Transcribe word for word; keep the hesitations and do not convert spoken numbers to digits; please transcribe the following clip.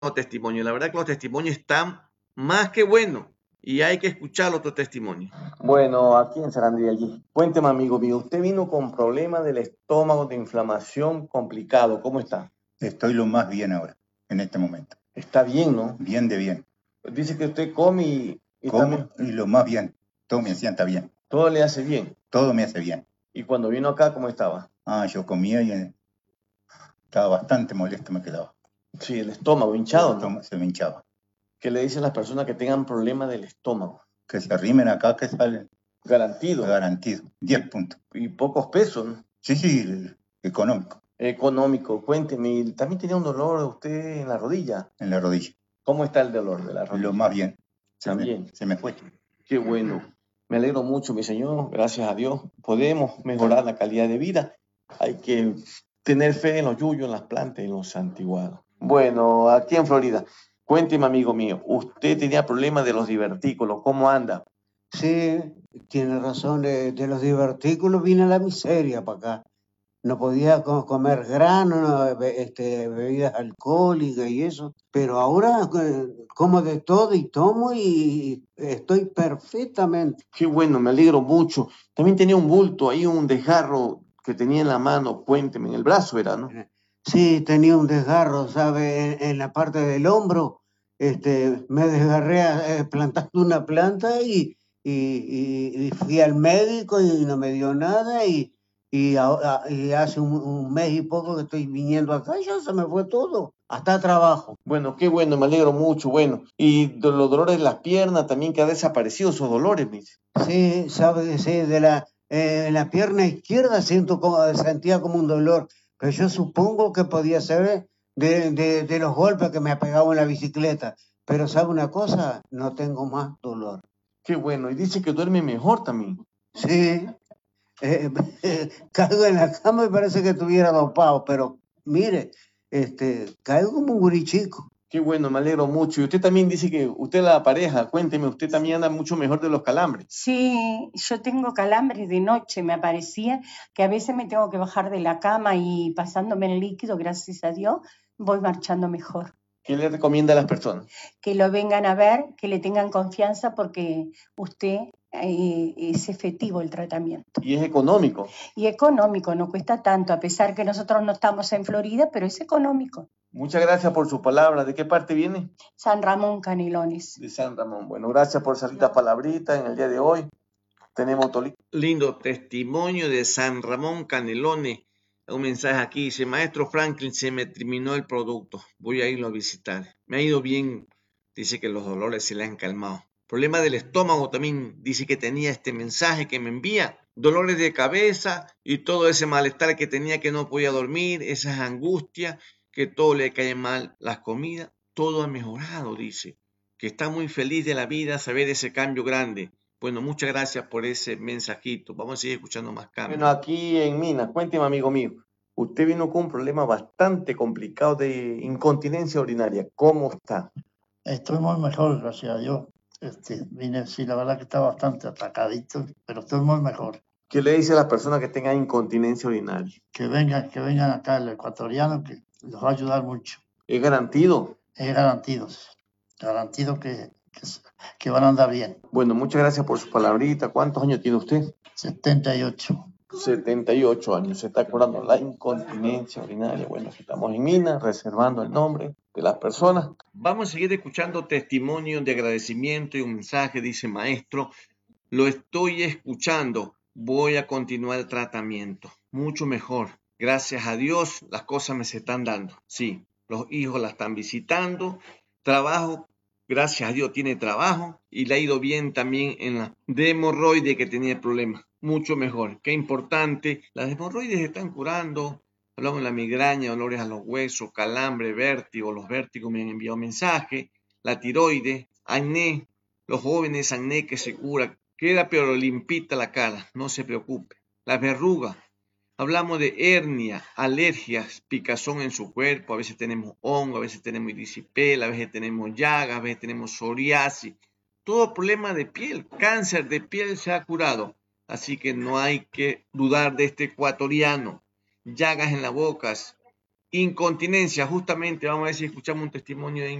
testimonios. La verdad que los testimonios están más que buenos y hay que escuchar otros testimonios. Bueno, aquí en Sarandí, allí. Cuénteme, amigo mío, usted vino con problemas del estómago, de inflamación complicado. ¿Cómo está? Estoy lo más bien ahora, en este momento. Está bien, ¿no? Bien de bien. Dice que usted come y, y Como también y lo más bien. Todo me sienta bien. todo le hace bien. Todo me hace bien. ¿Y cuando vino acá, cómo estaba? Ah, yo comía y eh, estaba bastante molesto, me quedaba. Sí, el estómago hinchado, ¿no? Esto se me hinchaba. ¿Qué le dicen las personas que tengan problemas del estómago? Que se arrimen acá, que salen. Garantido. Garantido. diez puntos. Y pocos pesos, ¿no? Sí, sí, económico. Económico. Cuénteme, ¿también tenía un dolor usted en la rodilla? En la rodilla. ¿Cómo está el dolor de la rodilla? Lo más bien. Se También. Me, se me fue. Qué bueno. Me alegro mucho, mi señor. Gracias a Dios. Podemos mejorar la calidad de vida. Hay que tener fe en los yuyos, en las plantas y en los santiguados. Bueno, aquí en Florida. Cuénteme, amigo mío, usted tenía problemas de los divertículos. ¿Cómo anda? Sí, tiene razón, de, de los divertículos vine a la miseria para acá. No podía co- comer grano, no, be- este, bebidas alcohólicas y eso, pero ahora eh, como de todo y tomo y estoy perfectamente. Qué bueno, me alegro mucho. También tenía un bulto ahí, un desgarro que tenía en la mano, cuénteme, en el brazo era, ¿no? Sí, tenía un desgarro, ¿sabe? En, en la parte del hombro, este, me desgarré eh, plantando una planta y, y, y- y fui al médico y no me dio nada y, y, ahora- y hace un, un mes y poco que estoy viniendo acá y ya se me fue todo, hasta trabajo. Bueno, qué bueno, me alegro mucho, bueno. Y de los dolores de las piernas también que ha desaparecido esos dolores, me dice. Sí, sabe, sí, de la, eh, en la pierna izquierda siento como, sentía como un dolor, pero yo supongo que podía ser de, de, de los golpes que me ha pegado en la bicicleta. Pero ¿sabe una cosa? No tengo más dolor. Qué bueno, y dice que duerme mejor también. Sí, eh, caigo en la cama y parece que estuviera dopado, pero mire, este, caigo como un gurí chico. Qué bueno, me alegro mucho. Y usted también dice que usted la pareja, cuénteme, usted también anda mucho mejor de los calambres. Sí, yo tengo calambres de noche, me aparecía que a veces me tengo que bajar de la cama y pasándome el líquido, gracias a Dios, voy marchando mejor. ¿Qué le recomienda a las personas? Que lo vengan a ver, que le tengan confianza porque usted eh, es efectivo el tratamiento. Y es económico. Y económico, no cuesta tanto, a pesar que nosotros no estamos en Florida, pero es económico. Muchas gracias por su palabra. ¿De qué parte viene? San Ramón, Canelones. De San Ramón. Bueno, gracias por salir esta palabrita en el día de hoy. Tenemos todo lindo testimonio de San Ramón Canelones. Un mensaje aquí dice: maestro Franklin, se me terminó el producto, voy a irlo a visitar. Me ha ido bien, dice que los dolores se le han calmado. Problema del estómago también, dice que tenía este mensaje que me envía. Dolores de cabeza y todo ese malestar que tenía, que no podía dormir, esas angustias, que todo le cae mal, las comidas, todo ha mejorado, dice. Que está muy feliz de la vida, saber ese cambio grande. Bueno, muchas gracias por ese mensajito. Vamos a seguir escuchando más cambios. Bueno, aquí en Minas, cuénteme, amigo mío. Usted vino con un problema bastante complicado de incontinencia urinaria. ¿Cómo está? Estoy muy mejor, gracias a Dios. Este, vine, sí, la verdad que está bastante atacadito, pero estoy muy mejor. ¿Qué le dice a las personas que tengan incontinencia urinaria? Que vengan, que vengan acá el ecuatoriano, que los va a ayudar mucho. ¿Es garantido? Es garantido, garantido que, que, que van a andar bien. Bueno, muchas gracias por su palabrita. ¿Cuántos años tiene usted? setenta y ocho. setenta y ocho años. Se está curando la incontinencia urinaria. Bueno, aquí estamos en Minas, reservando el nombre de las personas. Vamos a seguir escuchando testimonios de agradecimiento y un mensaje. Dice: maestro, lo estoy escuchando. Voy a continuar el tratamiento. Mucho mejor. Gracias a Dios, las cosas me se están dando. Sí, los hijos la están visitando. Trabajo, gracias a Dios, tiene trabajo. Y le ha ido bien también en la de hemorroide que tenía problemas. Mucho mejor. Qué importante. Las hemorroides se están curando. Hablamos de la migraña, dolores a los huesos, calambre, vértigo. Los vértigos me han enviado mensaje. La tiroides, acné. Los jóvenes, acné que se cura. Queda pero limpita la cara. No se preocupe. Las verrugas. Hablamos de hernia, alergias, picazón en su cuerpo. A veces tenemos hongo, a veces tenemos erisipela, a veces tenemos llagas, a veces tenemos psoriasis. Todo problema de piel, cáncer de piel se ha curado. Así que no hay que dudar de este ecuatoriano. Llagas en la boca, Incontinencia, justamente, vamos a ver si escuchamos un testimonio de